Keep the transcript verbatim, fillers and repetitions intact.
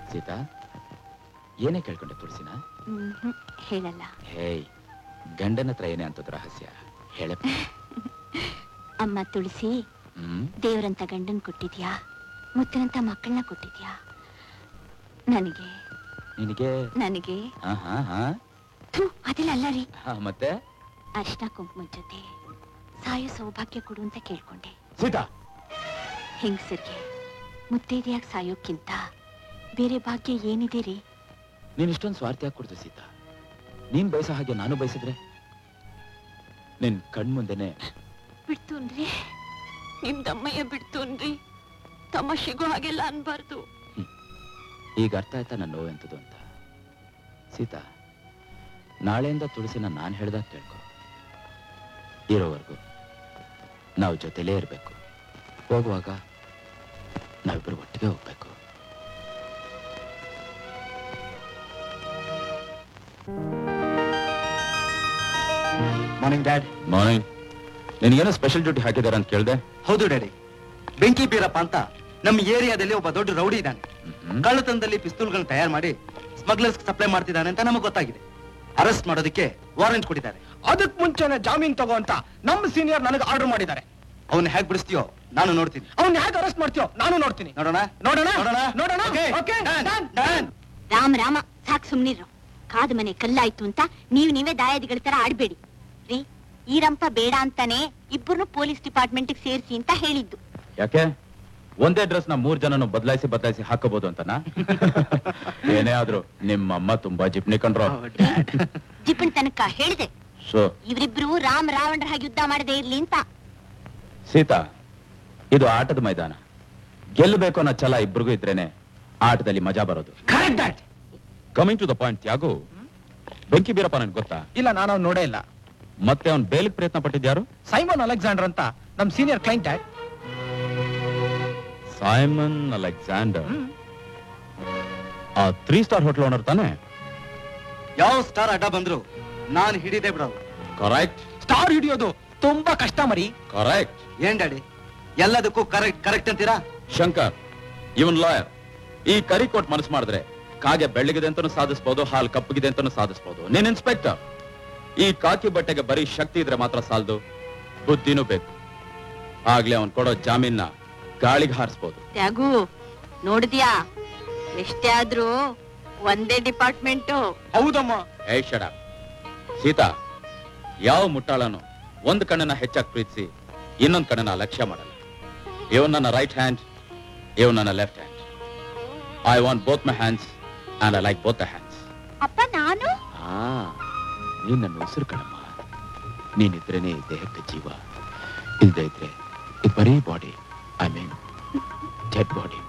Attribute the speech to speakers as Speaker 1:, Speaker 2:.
Speaker 1: ಸೀತಾ ಏನೇ ಕೇಳ್ಕೊಂಡೆ ತುಳಸಿನ?
Speaker 2: ಹೇಳಲ್ಲ.
Speaker 1: ಹೇಯ್, ಗಂಡನ ಹತ್ರ ಏನೇ ಅಂತದ ರಹಸ್ಯ ಹೇಳಪ್ಪ.
Speaker 2: ಅಮ್ಮ ತುಳಸಿ, ದೇವರಂತ ಗಂಡನ್ ಕೊಟ್ಟಿದ್ಯಾ, ಮುತ್ತನಂತ ಮಕ್ಕಳನ್ನ ಕೊಟ್ಟಿದ್ಯಾ. ನನಗೆ
Speaker 1: ನಿನಗೆ
Speaker 2: ನನಗೆ ಅದೆಲ್ಲ ಅಲ್ಲ ರೀ.
Speaker 1: ಮತ್ತೆ
Speaker 2: ಅರ್ಶನ ಕುಂಕುಮದ ಜೊತೆ ಸಾಯೋ ಸೌಭಾಗ್ಯ ಕೊಡು ಅಂತ ಕೇಳ್ಕೊಂಡೆ.
Speaker 1: ಸೀತಾ,
Speaker 2: ಹೆಂಗಸರಿಗೆ ಮುತ್ತೈದೆಯಾಗಿ ಸಾಯೋಕ್ಕಿಂತ ಬೇರೆ ಭಾಗ್ಯ ಏನಿದೆ ರೀ?
Speaker 1: ನೀನ್ ಇಷ್ಟೊಂದು ಸ್ವಾರ್ಥಿಯಾಗಿ ಕೊಡ್ದು ಸೀತಾ. ನೀನ್ ಬಯಸೋ ಹಾಗೆ ನಾನು ಬಯಸಿದ್ರೆ ನಿನ್ ಕಣ್ ಮುಂದೆನೆ
Speaker 2: ಬಿಡ್ತೂನ್ರಿ. ನಿಮ್ದಮ್ಮಯ್ಯ ಬಿಡ್ತೂನ್ರಿ. ತಮಾಷೆಗೂ ಹಾಗೆಲ್ಲ ಅನ್ಬಾರ್ದು.
Speaker 1: ಈಗ ಅರ್ಥ ಆಯ್ತಾ ನನ್ನ ನೋವು ಎಂತದು ಅಂತ. ಸೀತಾ, ನಾಳೆಯಿಂದ ತುಳಸಿನ ನಾನು ಹೇಳ್ದಾಗ ಕೇಳ್ಕೊ. ಇರೋವರೆಗೂ ನಾವು ಜೊತೆಲೇ ಇರಬೇಕು. ಹೋಗುವಾಗ ನಾವಿಬ್ಬರು ಒಟ್ಟಿಗೆ ಹೋಗ್ಬೇಕು.
Speaker 3: Morning dad.
Speaker 1: Morning. ನಿನಗೇನೋ special duty ಹಾಕಿದಾರ ಅಂತ ಕೇಳ್ದೆ?
Speaker 3: ಹೌದು ಡ್ಯಾಡಿ. ಬೆಂಕಿ ಬೀರಪ್ಪ ಅಂತ ನಮ್ಮ ಏರಿಯಾದಲ್ಲಿ ಒಬ್ಬ ದೊಡ್ಡ ರೌಡಿ ಇದ್ದಾನೆ. ಕಳ್ಳತನದಲ್ಲಿ ಪಿಸ್ತೂಲ್ಗಳನ್ನ ತಯಾರು ಮಾಡಿ ಸ್ಮಗ್ಲರ್ಸ್ ಸಪ್ಲೈ ಮಾಡ್ತಿದ್ದಾನೆ ಅಂತ ನಮಗೆ ಗೊತ್ತಾಗಿದೆ. ಅರೆಸ್ಟ್ ಮಾಡೋದಕ್ಕೆ ವಾರೆಂಟ್ ಕೊಟ್ಟಿದ್ದಾರೆ.
Speaker 4: ಅದಕ್ ಮುಂಚೆನೆ ಜಾಮೀನ್ ತಗೋ ಅಂತ ನಮ್ಮ ಸೀನಿಯರ್ ನನಗೆ ಆರ್ಡರ್ ಮಾಡಿದ್ದಾರೆ.
Speaker 3: ಅವ್ನ ಹೇಗ್ ಬಿಡಿಸ್ತೀಯೋ ನಾನು ನೋಡ್ತೀನಿ.
Speaker 4: ಅವ್ನ ಹೇಗೆ ಅರೆಸ್ಟ್ ಮಾಡ್ತೀಯೋ ನಾನು ನೋಡ್ತೀನಿ.
Speaker 3: ನೋಡೋಣ
Speaker 4: ನೋಡೋಣ
Speaker 3: ನೋಡೋಣ
Speaker 4: ನೋಡೋಣ.
Speaker 2: ರಾಮ ರಾಮ, ಸಾಕ್ ಸುಮ್ನಿರು. ಕಾದ ಮನೆ ಕಲ್ಲಾಯ್ತು ಅಂತ ನೀವ್ ನೀವೇ ದಾಯಾದಿಗಳ ತರ ಆಡ್ಬೇಡಿ ರೀ. ಈ ರಂಪ ಬೇಡ ಅಂತಾನೆ ಇಬ್ಬರನ್ನು ಪೊಲೀಸ್ ಡಿಪಾರ್ಟ್ಮೆಂಟ್ ಸೇರಿಸಿ ಅಂತ ಹೇಳಿದ್ದು.
Speaker 1: ಯಾಕೆ? ಒಂದೇ ಡ್ರೆಸ್ ನ ಮೂರ್ ಜನನು ಬದಲಾಯಿಸಿ ಬದಲಾಯಿಸಿ ಹಾಕಬಹುದು ಅಂತನಾ? ಏನೇ ಆದ್ರೂ ನಿಮ್ಮ ಅಮ್ಮ ತುಂಬಾ ಜಿಪ್ನಿ ಕಂಡ್ರು.
Speaker 2: ಜಿಪ್ಪನ್ ತನಕ ಹೇಳಿದೆ
Speaker 1: ಸೊ
Speaker 2: ಇವರಿಬ್ರು ರಾಮ್ ರಾವಣರ ಹಾಗೆ ಯುದ್ಧ ಮಾಡದೇ ಇರ್ಲಿ ಅಂತ.
Speaker 1: ಸೀತಾ, ಇದು ಆಟದ ಮೈದಾನ. ಗೆಲ್ಲಬೇಕು ಅನ್ನೋ ಛಲ ಇಬ್ರಿಗೂ ಇದ್ರೇನೆ ಆಟದಲ್ಲಿ ಮಜಾ ಬರೋದು. ಕಮಿಂಗ್ ಟು ದ ಪಾಯಿಂಟ್, ತ್ಯಾಗು, ಬೆಂಕಿ ಬೀರಪ್ಪ ನನ್ಗೆ ಗೊತ್ತಾ?
Speaker 4: ಇಲ್ಲ, ನಾನು ಅವ್ನು ನೋಡೇ ಇಲ್ಲ.
Speaker 1: ಮತ್ತೆ ಅವ್ನು ಬೇಲಿಗೆ ಪ್ರಯತ್ನ ಪಟ್ಟಿದ್ಯಾರು?
Speaker 4: ಸೈಮನ್ ಅಲೆಕ್ಸಾಂಡರ್ ಅಂತ ನಮ್ senior client dad.
Speaker 1: Simon Alexander ಆ ತ್ರೀ ಸ್ಟಾರ್ ಹೋಟೆಲ್ ಓನರ್ ತಾನೆ?
Speaker 3: ಯಾವ ಸ್ಟಾರ್ ಅಡ್ಡ ಬಂದ್ರು ನಾನು ಹಿಡಿದೇ ಬಿಡೋದು.
Speaker 1: ಕರೆಕ್ಟ್.
Speaker 4: ಸ್ಟಾರ್ ಹಿಡಿಯೋದು ತುಂಬಾ ಕಷ್ಟ ಮರಿ.
Speaker 1: ಕರೆಕ್ಟ್.
Speaker 3: ಏನ್ ಡ್ಯಾಡಿ ಎಲ್ಲದಕ್ಕೂ ಕರೆಕ್ಟ್ ಕರೆಕ್ಟ್ ಅಂತೀರಾ?
Speaker 1: ಶಂಕರ್, ಇವನ್ ಲಾಯರ್. ಈ ಕರಿ ಕೋಟ್ ಮನಸ್ಸು ಮಾಡಿದ್ರೆ ಕಾಗೆ ಬೆಳ್ಳಗಿದೆ ಅಂತಾನು ಸಾಧಿಸಬಹುದು, ಹಾಲು ಕಪ್ಪಗಿದೆ ಅಂತಾನು ಸಾಧಿಸಬಹುದು. ನೀನ್ ಇನ್ಸ್ಪೆಕ್ಟರ್. ಈ ಕಾಕಿ ಬಟ್ಟೆಗೆ ಬರೀ ಶಕ್ತಿ ಇದ್ರೆ ಮಾತ್ರ ಸಾಲದು, ಬುದ್ಧಿನೂ ಬೇಕು. ಆಗ್ಲೇ ಅವನ್ ಕೊಡೋ ಜಾಮೀನ್ನ ಗಾಳಿಗೆ ಹಾರಿಸಬಹುದು.
Speaker 2: ತ್ಯಾಗು, ನೋಡಿದ್ಯಾ? ಎಷ್ಟೇ ಆದ್ರೂ ಒಂದೇ ಡಿಪಾರ್ಟ್ಮೆಂಟ್.
Speaker 4: ಹೌದಮ್ಮ.
Speaker 1: ಏ ಶಡ. ಸೀತಾ, ಯಾವ ಮುಟ್ಟಾಳನು ಒಂದ್ ಕಣ್ಣನ್ನ ಹೆಚ್ಚಾಗಿ ಪ್ರೀತಿಸಿ ಇನ್ನೊಂದ್ ಕಣ್ಣನ್ನ ಲಕ್ಷ್ಯ ಮಾಡಲ್ಲ. ಇವನ್ ನನ್ನ ರೈಟ್ ಹ್ಯಾಂಡ್, ಇವನ್ ನನ್ನ left hand. I want both my hands and I like both the hands.
Speaker 2: ಅಪ್ಪ, ನಾನು
Speaker 1: ನೀನ್ ನನ್ನ ಉಸಿರು ಕಣಮ್ಮ. ನೀನಿದ್ರೇನೆ ದೇಹಕ್ಕೆ ಜೀವ, ಇಲ್ದೇ ಇದ್ರೆ ಇದು ಬರೀ body. I mean dead body.